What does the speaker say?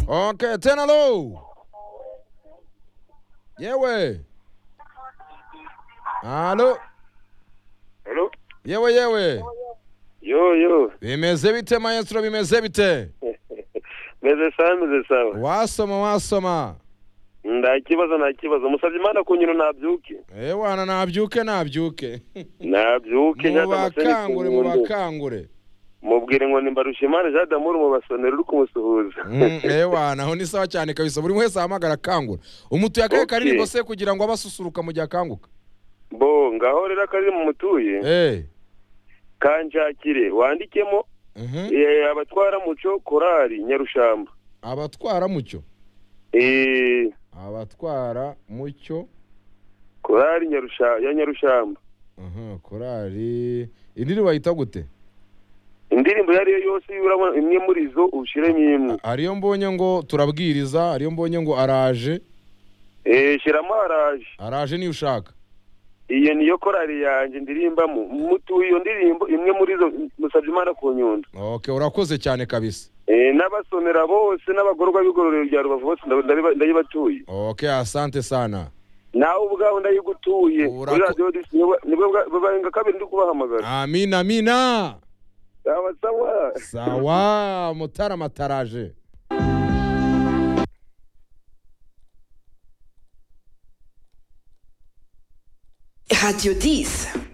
Okay, tena low. Yewe. Halo. Hello? Yewe. Yo. Bimeze bite maestro, bimeze bite? Meze sawa. Wasoma. Nta kibazo. Musabye Imana ku nyino nabyuke. Wana nabyuke. Nabyuke Mubakangure. Mubwire ngo nimbarusha Imana Jean d'Amour mu basonera uri kumusuhuza. Wana aho ni sawa cyane kabisa, buri wese ahamagara kangura. Umutu yakaye karirimbo se kugira ngo abasusuruka mu gihe akanguka. Bo ngaho rero kari mu mutuye. Kanjakire wandikemo abatwara muco korali Nyarushamba. Abatwara mucyo korali Nyarushamba. Korali indirimbo bayita gute? Indirimbo yariyo yose urabona imwe muri zo ushiremo imwe. Ariyo mbonye ngo turabwiriza, ariyo mbonye ngo araje. Shiramo araje ni ushaka. Iyo niyo korali yanjye ndirimbamo. Mutuye iyo ndirimbo imwe muri zo Musabye Imana ku Nyundo. Okay, urakoze cyane kabisa. N'abasonera bose n'abagorwa bigororero rya Rubavu bose ndayibatuye. Okay, asante sana. Nawe ubwaho ndayigutuye. Kuri radio nibwo babenga kabiri ndi kubahamagara. Amina. Sawa. Mutara mataraje. Radio 10.